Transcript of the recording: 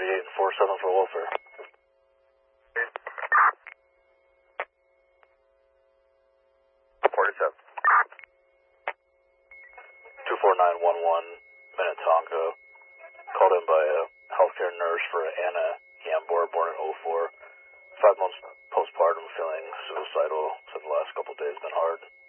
38 and 47 for welfare. 47. 24911 Minnetonka. Called in by a healthcare nurse for Anna Hambor, born in 04. 5 months postpartum, feeling suicidal. Said the last couple of days been hard.